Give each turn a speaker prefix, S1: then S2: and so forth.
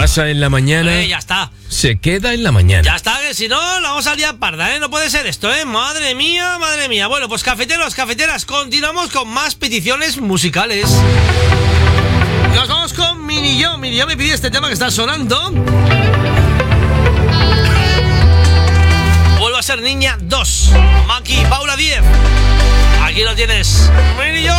S1: pasa en la mañana,
S2: ya está.
S1: se queda en la mañana.
S2: Ya está, que si no, la vamos a liar parda, ¿eh? No puede ser esto, ¿eh? Madre mía, madre mía. Bueno, pues cafeteros, cafeteras, continuamos con más peticiones musicales. Nos vamos con Mini Yo. Mini Yo me pidió este tema que está sonando. Vuelvo a ser niña 2. Maki, Paula 10. Aquí lo tienes. Mini Yo.